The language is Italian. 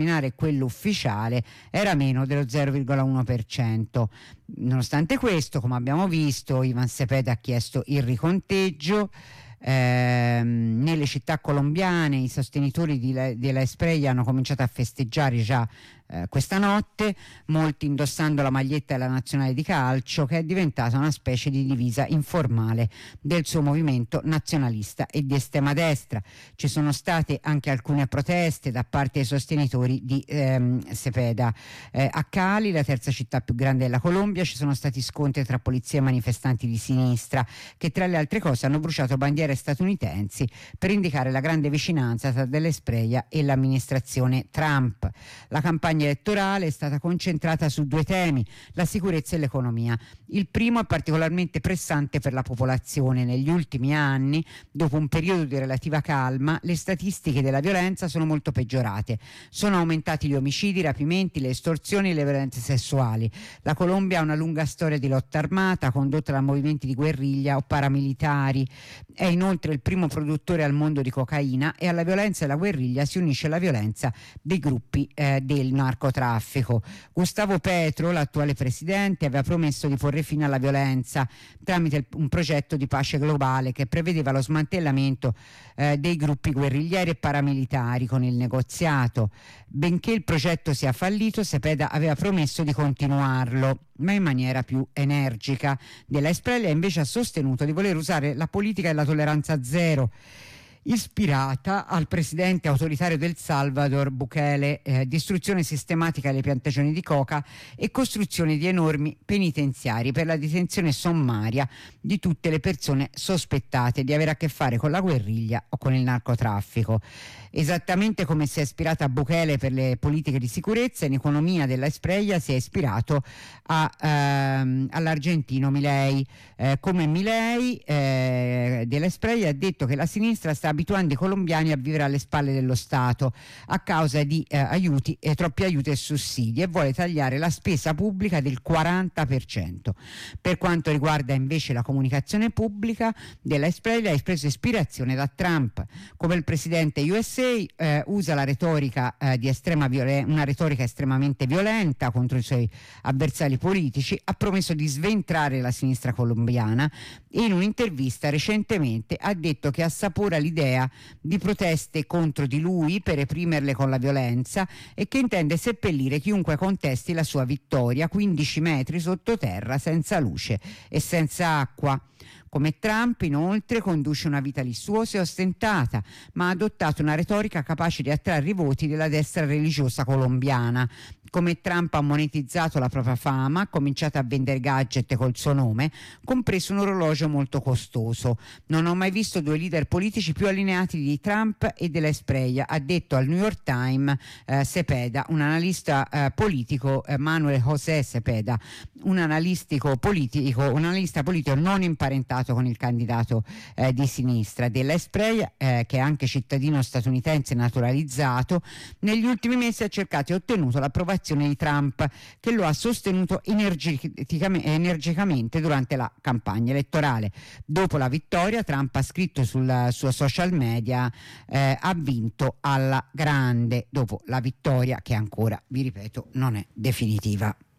quello ufficiale era meno dello 0,1%. Nonostante questo, come abbiamo visto, Ivan Cepeda ha chiesto il riconteggio. Nelle città colombiane i sostenitori della Espriella hanno cominciato a festeggiare già questa notte, molti indossando la maglietta della nazionale di calcio, che è diventata una specie di divisa informale del suo movimento nazionalista e di estrema destra. Ci sono state anche alcune proteste da parte dei sostenitori di Cepeda. A Cali, la terza città più grande della Colombia, ci sono stati scontri tra polizia e manifestanti di sinistra che, tra le altre cose, hanno bruciato bandiere statunitensi per indicare la grande vicinanza tra dell'Espriella e l'amministrazione Trump. La campagna elettorale è stata concentrata su due temi: la sicurezza e l'economia. Il primo è particolarmente pressante per la popolazione. Negli ultimi anni, dopo un periodo di relativa calma, le statistiche della violenza sono molto peggiorate. Sono aumentati gli omicidi, i rapimenti, le estorsioni e le violenze sessuali. La Colombia ha una lunga storia di lotta armata condotta da movimenti di guerriglia o paramilitari. È inoltre il primo produttore al mondo di cocaina, e alla violenza della guerriglia si unisce la violenza dei gruppi del narcotraffico. Gustavo Petro, l'attuale presidente, aveva promesso di porre fine alla violenza tramite un progetto di pace globale che prevedeva lo smantellamento dei gruppi guerriglieri e paramilitari con il negoziato. Benché il progetto sia fallito, Cepeda aveva promesso di continuarlo, ma in maniera più energica. Della Espriella invece ha sostenuto di voler usare la politica della tolleranza zero, ispirata al presidente autoritario del Salvador Bukele, distruzione sistematica delle piantagioni di coca e costruzione di enormi penitenziari per la detenzione sommaria di tutte le persone sospettate di avere a che fare con la guerriglia o con il narcotraffico. Esattamente come si è ispirata a Bukele per le politiche di sicurezza, in economia della Espriella si è ispirato all'argentino Milei. Come Milei, della Espriella ha detto che la sinistra sta abituando i colombiani a vivere alle spalle dello Stato a causa di troppi aiuti e sussidi, e vuole tagliare la spesa pubblica del 40%. Per quanto riguarda invece la comunicazione pubblica, della Espriella ha preso ispirazione da Trump. Come il presidente USA, usa la retorica una retorica estremamente violenta contro i suoi avversari politici. Ha promesso di sventrare la sinistra colombiana e in un'intervista recentemente ha detto che assapora l'idea di proteste contro di lui per reprimerle con la violenza e che intende seppellire chiunque contesti la sua vittoria 15 metri sottoterra, senza luce e senza acqua. Come Trump, inoltre, conduce una vita lussuosa e ostentata, ma ha adottato una retorica capace di attrarre i voti della destra religiosa colombiana. Come Trump ha monetizzato la propria fama, ha cominciato a vendere gadget col suo nome, compreso un orologio molto costoso. Non ho mai visto due leader politici più allineati di Trump e della Espriella, ha detto al New York Times Cepeda, un analista politico, Manuel José Cepeda, un analista politico non imparentato con il candidato di sinistra. Della Espriella, che è anche cittadino statunitense naturalizzato, negli ultimi mesi ha cercato e ottenuto l'approvazione di Trump, che lo ha sostenuto energicamente durante la campagna elettorale. Dopo la vittoria, Trump ha scritto sul suo social media ha vinto alla grande, dopo la vittoria che ancora, vi ripeto, non è definitiva.